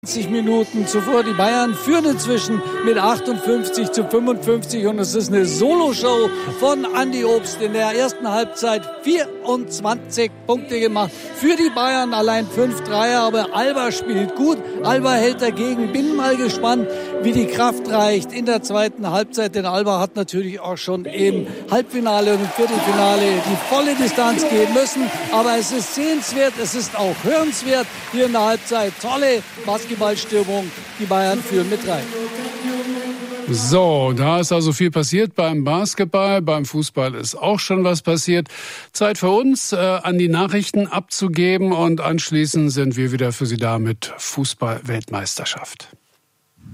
20 Minuten zuvor. Die Bayern führen inzwischen mit 58-55 und es ist eine Soloshow von Andi Obst. In der ersten Halbzeit 24 Punkte gemacht für die Bayern, allein 5 Dreier, aber Alba spielt gut, Alba hält dagegen. Bin mal gespannt, wie die Kraft reicht in der zweiten Halbzeit, denn Alba hat natürlich auch schon im Halbfinale und im Viertelfinale die volle Distanz gehen müssen, aber es ist sehenswert, es ist auch hörenswert hier in der Halbzeit. Tolle Basketballstimmung, die Bayern führen mit 3. So, da ist also viel passiert beim Basketball, beim Fußball ist auch schon was passiert. Zeit für uns, an die Nachrichten abzugeben und anschließend sind wir wieder für Sie da mit Fußball-Weltmeisterschaft.